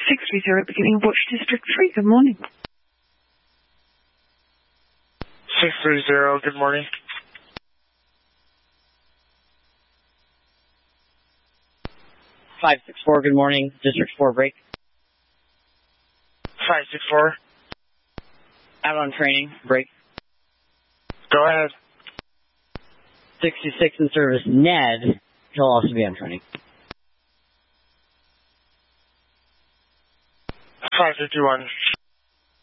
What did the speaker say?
630 beginning Watch District 3. Good morning. 630, good morning. Five 6-4, good morning. District 4 break. 564. Out on training, break. Go ahead. 66 in service, Ned. He'll also be on training. 551,